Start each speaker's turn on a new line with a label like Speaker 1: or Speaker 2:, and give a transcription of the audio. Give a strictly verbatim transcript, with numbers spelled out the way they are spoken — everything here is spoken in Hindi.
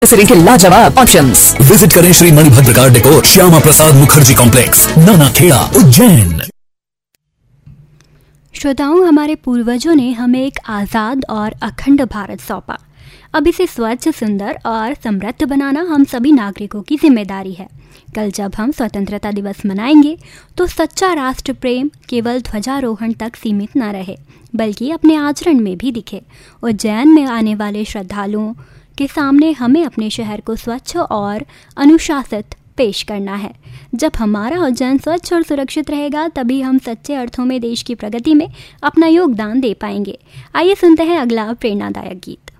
Speaker 1: सिरी के लाजवाब ऑप्शंस।
Speaker 2: विजिट करें श्री मणिभद्र डेकोर, श्यामा प्रसाद मुखर्जी कॉम्प्लेक्स, नाना खेड़ा, उज्जैन।
Speaker 3: श्रोताओं, हमारे पूर्वजों ने हमें एक आज़ाद और अखंड भारत सौंपा। अब इसे स्वच्छ, सुंदर और समृद्ध बनाना हम सभी नागरिकों की जिम्मेदारी है। कल जब हम स्वतंत्रता दिवस मनाएंगे तो सच्चा राष्ट्र प्रेम केवल ध्वजारोहण तक सीमित न रहे, बल्कि अपने आचरण में भी दिखे। उज्जैन में आने वाले श्रद्धालुओं के सामने हमें अपने शहर को स्वच्छ और अनुशासित पेश करना है। जब हमारा उज्जैन स्वच्छ और सुरक्षित रहेगा, तभी हम सच्चे अर्थों में देश की प्रगति में अपना योगदान दे पाएंगे। आइए सुनते हैं अगला प्रेरणादायक गीत।